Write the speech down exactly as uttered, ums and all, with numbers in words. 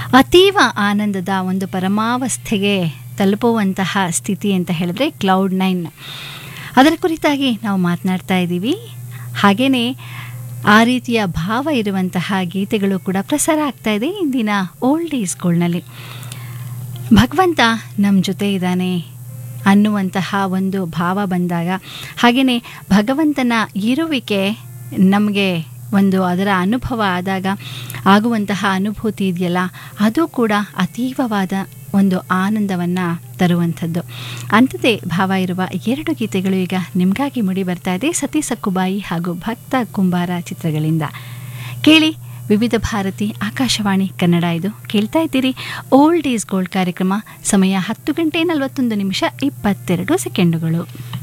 ಅತೀವ ಆನಂದದ ಒಂದು ಪರಮಾವಸ್ಥೆಗೆ ತಲುಪುವಂತಹ ಸ್ಥಿತಿ ಅಂತ ಹೇಳಿದ್ರೆ ಕ್ಲೌಡ್ ನೈನ್. ಅದರ ಕುರಿತಾಗಿ ನಾವು ಮಾತನಾಡ್ತಾ ಇದ್ದೀವಿ. ಹಾಗೆಯೇ ಆ ರೀತಿಯ ಭಾವ ಇರುವಂತಹ ಗೀತೆಗಳು ಕೂಡ ಪ್ರಸಾರ ಆಗ್ತಾ ಇದೆ ಇಂದಿನ ಓಲ್ಡ್ ಈಸ್ಗೋಲ್ಡ್ನಲ್ಲಿ. ಭಗವಂತ ನಮ್ಮ ಜೊತೆ ಇದ್ದಾನೆ ಅನ್ನುವಂತಹ ಒಂದು ಭಾವ ಬಂದಾಗ, ಹಾಗೆಯೇ ಭಗವಂತನ ಇರುವಿಕೆ ನಮಗೆ ಒಂದು ಅದರ ಅನುಭವ ಆದಾಗ ಆಗುವಂತಹ ಅನುಭೂತಿ ಇದೆಯಲ್ಲ, ಅದು ಕೂಡ ಅತೀವವಾದ ಒಂದು ಆನಂದವನ್ನು ತರುವಂಥದ್ದು. ಅಂಥದ್ದೇ ಭಾವ ಇರುವ ಎರಡು ಗೀತೆಗಳು ಈಗ ನಿಮಗಾಗಿ ಮೂಡಿ ಬರ್ತಾ ಇದೆ, ಸತಿ ಸಕ್ಕುಬಾಯಿ ಹಾಗೂ ಭಕ್ತ ಕುಂಬಾರ ಚಿತ್ರಗಳಿಂದ. ಕೇಳಿ ವಿವಿಧ ಭಾರತಿ ಆಕಾಶವಾಣಿ ಕನ್ನಡ. ಇದು ಕೇಳ್ತಾ ಇದ್ದೀರಿ ಓಲ್ಡ್ ಈಸ್ ಗೋಲ್ಡ್ ಕಾರ್ಯಕ್ರಮ. ಸಮಯ ಹತ್ತು ಗಂಟೆ ನಲವತ್ತೊಂದು ನಿಮಿಷ ಇಪ್ಪತ್ತೆರಡು ಸೆಕೆಂಡುಗಳು.